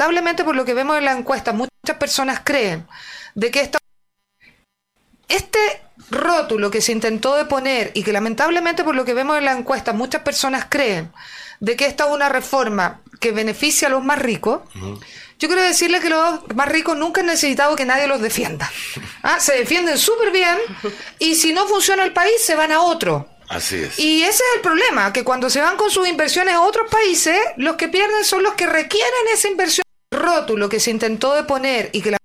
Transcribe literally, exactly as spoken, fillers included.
lamentablemente por lo que vemos en la encuesta, muchas personas creen de que esta, este rótulo que se intentó de poner y que lamentablemente por lo que vemos en la encuesta, muchas personas creen de que esta es una reforma que beneficia a los más ricos. Uh-huh. Yo quiero decirle que los más ricos nunca han necesitado que nadie los defienda. ¿Ah? Se defienden súper bien y si no funciona el país se van a otro. Así es. Y ese es el problema, que cuando se van con sus inversiones a otros países, los que pierden son los que requieren esa inversión. El rótulo que se intentó de poner y que la